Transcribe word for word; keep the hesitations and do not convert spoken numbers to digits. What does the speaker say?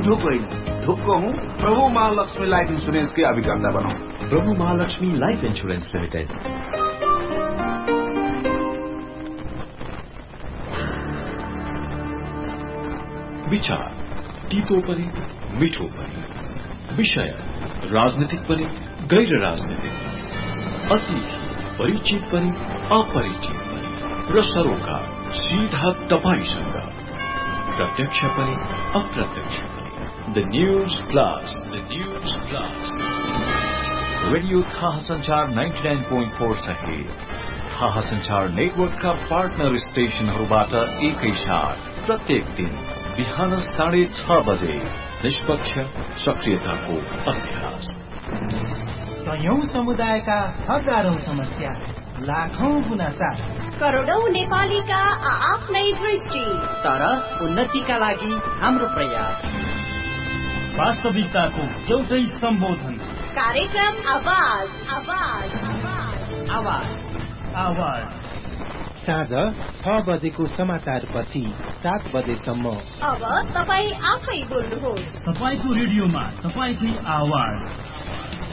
ढुक होइन ढुक्क हूँ प्रभु महालक्ष्मी लाइफ इंश्योरेंस के अभिकर्ता बनाऊ। प्रभु महालक्ष्मी लाइफ इंश्योरेंस लिमिटेड। विचार तीतो पनि मिठो पनि, विषय राजनीतिक पनि गैर राजनीतिक, अति परिचित पनि अपरिचित पनि र सरोकार सीधा तपाईसँग, प्रत्यक्ष पनि अप्रत्यक्ष पनि। The news plus, the news plus radio थाहा संचार निन्यानब्बे दशमलव चार सहित थाहा संचार नेटवर्कका पार्टनर स्टेशनहरूबाट एकैसाथ प्रत्येक दिन बिहान साढे छ बजे निष्पक्ष सक्रियताको अभ्यास। कयौं समुदायका हजारौं समस्या, लाखौं गुनासा, करोडौं नेपालीका आफ्नै दृष्टि, तर उन्नतिका लागि हाम्रो प्रयास। वास्तविकताको एउटै सम्बोधन। कार्यक्रम आवाज आवाज आवाज आवाज आवाज साँझ छ बजेको समाचार पछि सात बजेसम्म। अब तपाई आफै बोल्नुहोस्। तपाईको रेडियोमा तपाईकै आवाज।